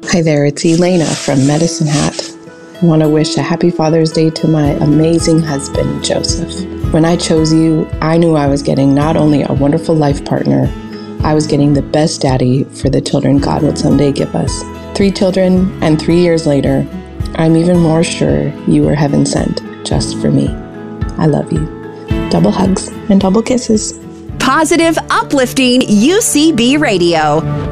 Hi there, it's Elena from Medicine Hat. I want to wish a happy Father's Day to my amazing husband, Joseph. When I chose you, I knew I was getting not only a wonderful life partner, I was getting the best daddy for the children God would someday give us. 3 children, and 3 years later, I'm even more sure you were heaven sent just for me. I love you. Double hugs and double kisses. Positive, uplifting UCB Radio.